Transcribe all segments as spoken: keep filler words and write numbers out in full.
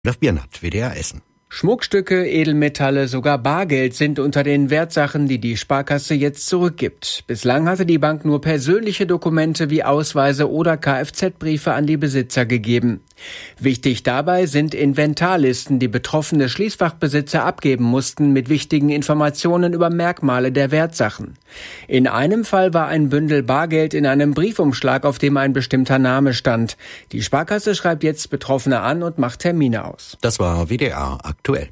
Rudolf Biernat, W D R Essen. Schmuckstücke, Edelmetalle, sogar Bargeld sind unter den Wertsachen, die die Sparkasse jetzt zurückgibt. Bislang hatte die Bank nur persönliche Dokumente wie Ausweise oder Kfz-Briefe an die Besitzer gegeben. Wichtig dabei sind Inventarlisten, die betroffene Schließfachbesitzer abgeben mussten mit wichtigen Informationen über Merkmale der Wertsachen. In einem Fall war ein Bündel Bargeld in einem Briefumschlag, auf dem ein bestimmter Name stand. Die Sparkasse schreibt jetzt Betroffene an und macht Termine aus. Das war W D R aktuell.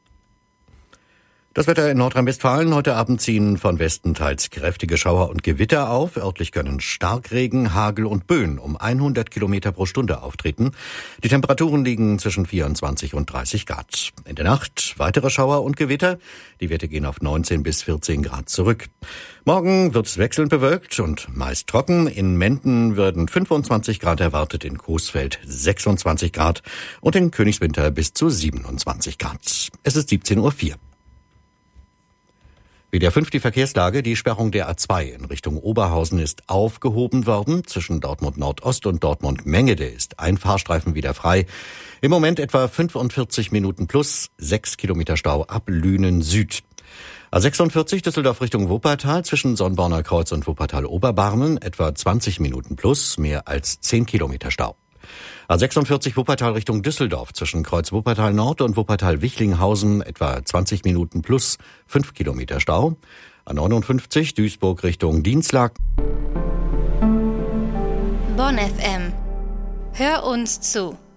Das Wetter in Nordrhein-Westfalen. Heute Abend ziehen von Westen teils kräftige Schauer und Gewitter auf. Örtlich können Starkregen, Hagel und Böen um hundert Kilometer pro Stunde auftreten. Die Temperaturen liegen zwischen vierundzwanzig und dreißig Grad. In der Nacht weitere Schauer und Gewitter. Die Werte gehen auf neunzehn bis vierzehn Grad zurück. Morgen wird es wechselnd bewölkt und meist trocken. In Menden werden fünfundzwanzig Grad erwartet, in Coesfeld sechsundzwanzig Grad und in Königswinter bis zu siebenundzwanzig Grad. Es ist siebzehn Uhr vier. W D R fünf die Verkehrslage. Die Sperrung der A zwei in Richtung Oberhausen ist aufgehoben worden. Zwischen Dortmund Nordost und Dortmund Mengede ist ein Fahrstreifen wieder frei. Im Moment etwa fünfundvierzig Minuten plus, sechs Kilometer Stau ab Lünen Süd. A sechsundvierzig Düsseldorf Richtung Wuppertal zwischen Sonnborner Kreuz und Wuppertal-Oberbarmen etwa zwanzig Minuten plus, mehr als zehn Kilometer Stau. A sechsundvierzig Wuppertal Richtung Düsseldorf zwischen Kreuz Wuppertal Nord und Wuppertal-Wichlinghausen etwa zwanzig Minuten plus, fünf Kilometer Stau. A neunundfünfzig Duisburg Richtung Dienstlag. Bonn F M. Hör uns zu.